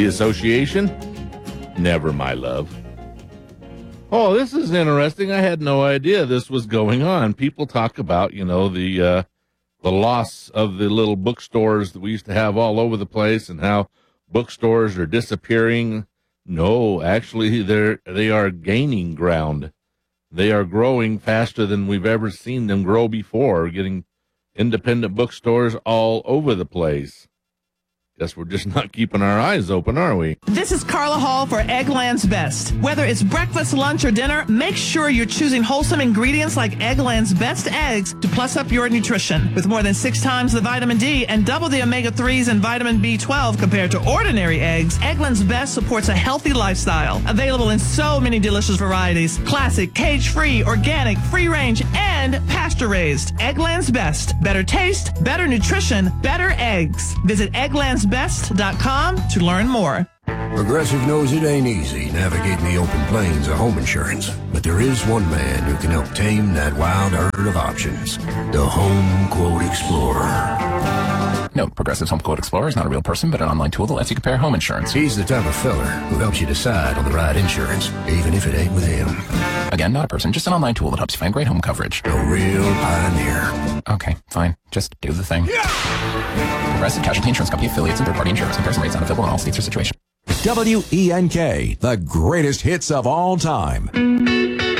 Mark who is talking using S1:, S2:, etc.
S1: The association? Never, my love. Oh, this is interesting. I had no idea this was going on. People talk about, the loss of the little bookstores that we used to have all over the place and how bookstores are disappearing. No, actually, they are gaining ground. They are growing faster than we've ever seen them grow before, getting independent bookstores all over the place. Guess we're just not keeping our eyes open, are we?
S2: This is Carla Hall for Eggland's Best. Whether it's breakfast, lunch, or dinner, make sure you're choosing wholesome ingredients like Eggland's Best eggs to plus up your nutrition. With more than 6 times the vitamin D and double the omega-3s and vitamin B12 compared to ordinary eggs, Eggland's Best supports a healthy lifestyle. Available in so many delicious varieties. Classic, cage-free, organic, free-range, and pasture-raised. Eggland's Best. Better taste, better nutrition, better eggs. Visit eggsbest.com to learn more.
S3: Progressive knows it ain't easy navigating the open plains of home insurance, but there is one man who can help tame that wild herd of options. The Home Quote Explorer.
S4: Note, Progressive's Home Quote Explorer is not a real person, but an online tool that lets you compare home insurance.
S3: He's the type of fella who helps you decide on the right insurance, even if it ain't with him.
S4: Again, not a person, just an online tool that helps you find great home coverage.
S3: A real pioneer.
S4: Okay, fine. Just do the thing. Progressive Casualty Insurance Company affiliates and third-party insurance. Comparison rates not available in all states or situations.
S5: WENK, the greatest hits of all time.